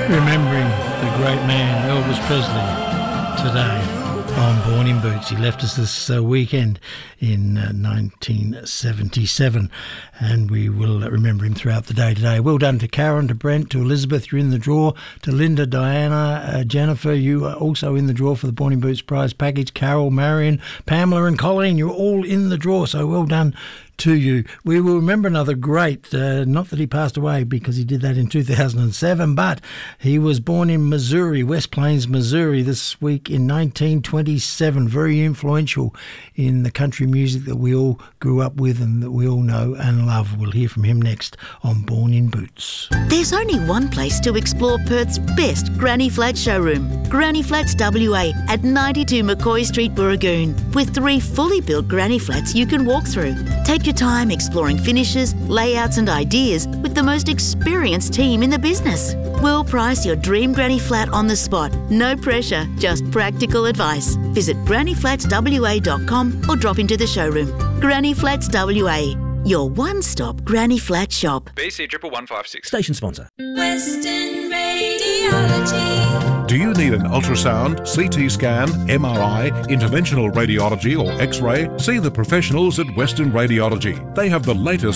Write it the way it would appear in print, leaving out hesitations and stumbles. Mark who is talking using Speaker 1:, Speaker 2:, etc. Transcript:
Speaker 1: Remembering the great man Elvis Presley today on Born in Boots. He left us this weekend in 1977, and we will remember him throughout the day today. Well done to Karen, to Brent, to Elizabeth, you're in the draw. To Linda, Diana, Jennifer, you are also in the draw for the Born in Boots prize package. Carol, Marion, Pamela and Colleen, you're all in the draw, so well done to you. We will remember another great, not that he passed away because he did that in 2007, but he was born in Missouri, West Plains, Missouri, this week in 1927. Very influential in the country music that we all grew up with and that we all know and love. We'll hear from him next on Born in Boots.
Speaker 2: There's only one place to explore Perth's best Granny Flats showroom, Granny Flats WA at 92 McCoy Street, Burragoon, with 3 fully built Granny Flats you can walk through. Take your time exploring finishes, layouts and ideas with the most experienced team in the business. We'll price your dream granny flat on the spot. No pressure, just practical advice. Visit grannyflatswa.com or drop into the showroom. Granny Flats WA, your one-stop granny flat shop.
Speaker 3: BC 11156.
Speaker 4: Station sponsor.
Speaker 5: Western Radiology.
Speaker 6: Do you need an ultrasound, CT scan, MRI, interventional radiology or X-ray? See the professionals at Western Radiology. They have the latest